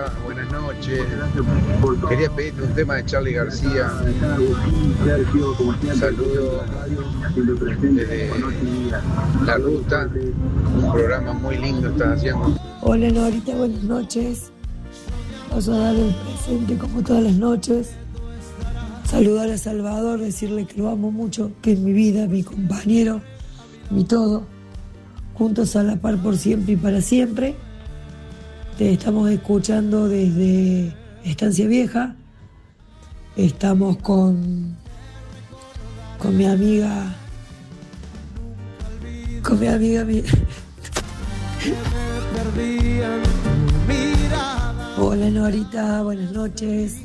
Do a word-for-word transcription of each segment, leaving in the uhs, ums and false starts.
Norita, buenas noches. Quería pedirte un tema de Charly García. Un saludo desde La Ruta. Un programa muy lindo estás haciendo. Hola Norita, buenas noches. Paso a dar el presente como todas las noches. Saludar a Salvador, decirle que lo amo mucho, que es mi vida, mi compañero, mi todo. Juntos a la par por siempre y para siempre. Te estamos escuchando desde Estancia Vieja. Estamos con, con mi amiga, con mi amiga, mi... Hola Norita, buenas noches.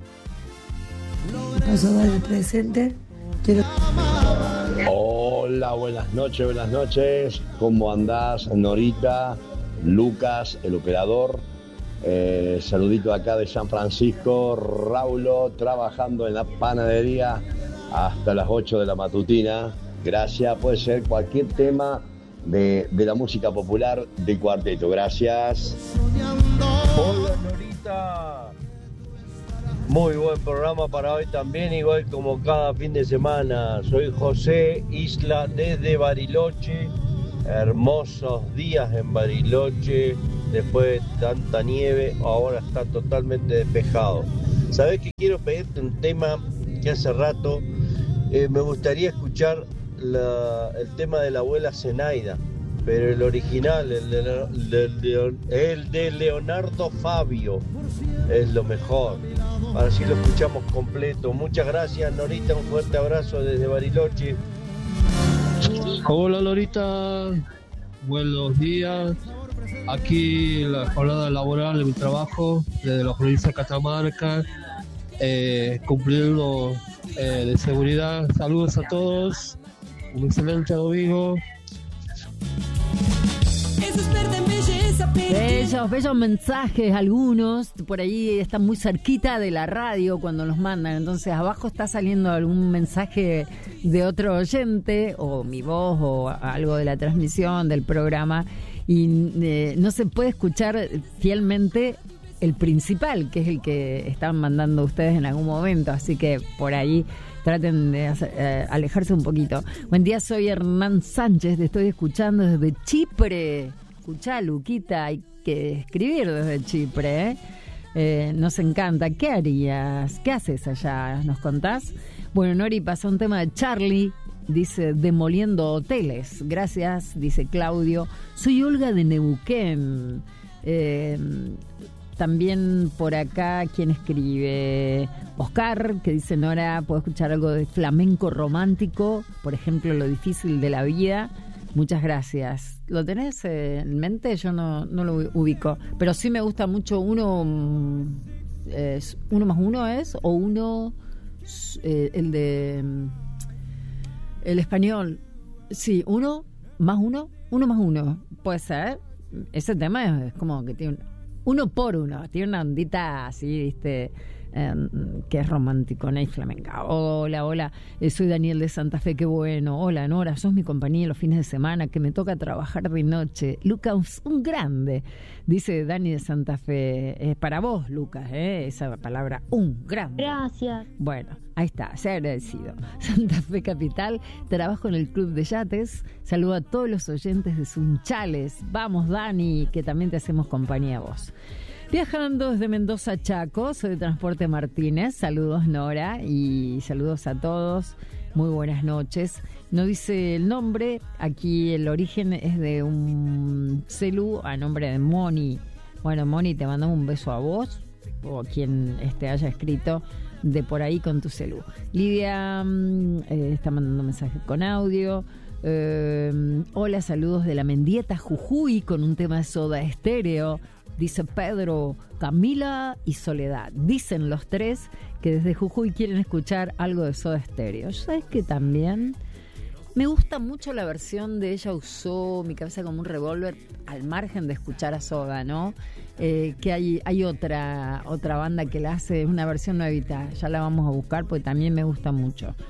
Paso a dar el presente. Quiero... Hola, buenas noches, buenas noches. ¿Cómo andás, Norita? Lucas, el operador. Eh, saludito acá de San Francisco. Raulo, trabajando en la panadería hasta las ocho de la matutina. Gracias, puede ser cualquier tema de, de la música popular de cuarteto. Gracias. Hola, Norita. Muy buen programa para hoy también, igual como cada fin de semana. Soy José Isla desde Bariloche. Hermosos días en Bariloche. Después de tanta nieve, ahora está totalmente despejado. ¿Sabés que quiero pedirte un tema que hace rato eh, me gustaría escuchar la, el tema de la abuela Zenaida? Pero el original, el de, el, de, el de Leonardo Fabio, es lo mejor. Ahora sí lo escuchamos completo. Muchas gracias, Norita. Un fuerte abrazo desde Bariloche. Hola, Norita. Buenos días. Aquí la jornada laboral de mi trabajo, desde la provincia de Catamarca, eh, cumpliendo eh, de seguridad. Saludos a todos. Un excelente domingo. Bellos, bellos mensajes, algunos por ahí están muy cerquita de la radio cuando los mandan, entonces abajo está saliendo algún mensaje de otro oyente o mi voz o algo de la transmisión del programa y eh, no se puede escuchar fielmente el principal, que es el que estaban mandando ustedes en algún momento, así que por ahí traten de hacer, eh, alejarse un poquito. Buen día, soy Hernán Sánchez, te estoy escuchando desde Chipre. Escuchá, Luquita, hay que escribir desde Chipre, ¿eh? Eh, nos encanta. ¿Qué harías? ¿Qué haces allá? ¿Nos contás? Bueno, Nori pasó un tema de Charly, dice, demoliendo hoteles. Gracias, dice Claudio. Soy Olga de Neuquén. Eh, también por acá, ¿quién escribe? Oscar, que dice, Nora, ¿puedo escuchar algo de flamenco romántico? Por ejemplo, Lo difícil de la vida. Muchas gracias. ¿Lo tenés en mente? Yo no, no lo ubico. Pero sí me gusta mucho uno... Eh, ¿Uno más uno es? ¿O uno... Eh, el de... El español. Sí, uno más uno. Uno más uno. Puede ser. Ese tema es como que tiene... Un, uno por uno. Tiene una ondita así, ¿viste? Eh, que es romántico, ¿no? Y flamenca. Hola, hola, eh, soy Daniel de Santa Fe, qué bueno. Hola, Nora, sos mi compañía los fines de semana, que me toca trabajar de noche. Lucas, un grande, dice Dani de Santa Fe. Es para vos, Lucas, ¿eh? Esa palabra, un grande. Gracias. Bueno, ahí está, se ha agradecido. Santa Fe Capital, trabajo en el Club de Yates. Saludo a todos los oyentes de Sunchales. Vamos, Dani, que también te hacemos compañía a vos. Viajando desde Mendoza a Chaco, soy de Transporte Martínez. Saludos, Nora, y saludos a todos. Muy buenas noches. No dice el nombre, aquí el origen es de un celu a nombre de Moni. Bueno, Moni, te mandamos un beso a vos o a quien este haya escrito de por ahí con tu celu. Lidia eh, está mandando mensaje con audio. Eh, hola, saludos de la Mendieta, Jujuy, con un tema de Soda Estéreo. Dice Pedro, Camila y Soledad. Dicen los tres que desde Jujuy quieren escuchar algo de Soda Stereo. ¿Sabes que también? Me gusta mucho la versión de Ella usó mi cabeza como un revólver, al margen de escuchar a Soda, ¿no? Eh, que hay, hay otra, otra banda que la hace, una versión nuevita. Ya la vamos a buscar porque también me gusta mucho.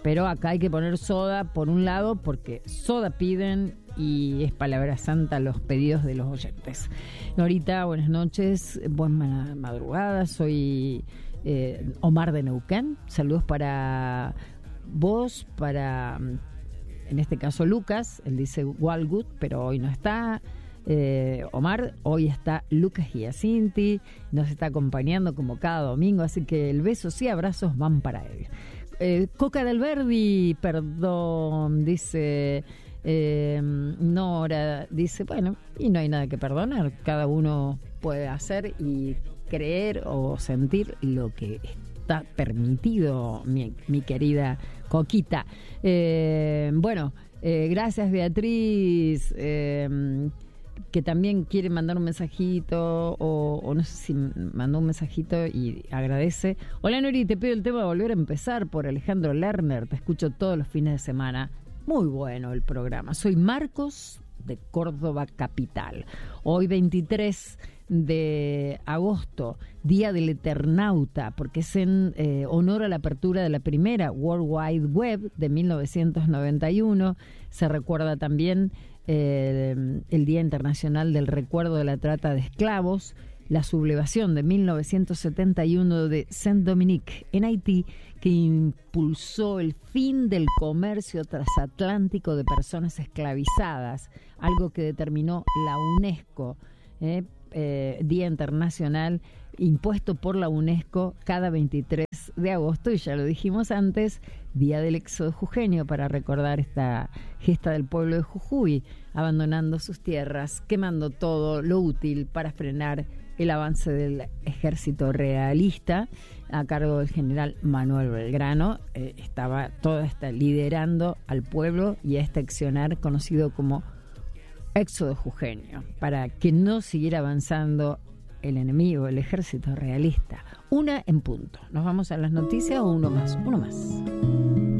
pero acá hay que poner soda por un lado, porque soda piden y es palabra santa los pedidos de los oyentes. Norita, buenas noches, buena madrugada, soy eh, Omar de Neuquén. Saludos para vos, para, en este caso, Lucas. Él dice Walgut, pero hoy no está. Eh, Omar, hoy está Lucas Giacinti, nos está acompañando como cada domingo, así que el besos y abrazos van para él. Eh, Coca del Verdi, perdón, dice eh, Nora, dice, bueno, y no hay nada que perdonar, cada uno puede hacer y creer o sentir lo que está permitido, mi, mi querida Coquita. Eh, bueno, eh, gracias Beatriz, eh, que también quiere mandar un mensajito o, o no sé si mandó un mensajito y agradece. Hola Nori, te pido el tema de volver a empezar por Alejandro Lerner, te escucho todos los fines de semana. Muy bueno el programa. Soy Marcos de Córdoba Capital. Hoy veintitrés de agosto, Día del Eternauta, porque es en eh, honor a la apertura de la primera World Wide Web de mil novecientos noventa y uno. Se recuerda también Eh, el Día Internacional del Recuerdo de la Trata de Esclavos, la sublevación de mil novecientos setenta y uno de Saint-Dominique en Haití, que impulsó el fin del comercio transatlántico de personas esclavizadas, algo que determinó la UNESCO, eh, eh, Día Internacional impuesto por la UNESCO cada veintitrés de agosto, y ya lo dijimos antes, Día del Éxodo Jujeño, para recordar esta gesta del pueblo de Jujuy, abandonando sus tierras, quemando todo lo útil para frenar el avance del ejército realista a cargo del general Manuel Belgrano. Eh, estaba toda esta liderando al pueblo y a este accionar conocido como Éxodo Jujeño, para que no siguiera avanzando el enemigo, el ejército realista. Una en punto. ¿Nos vamos a las noticias o uno más? Uno más.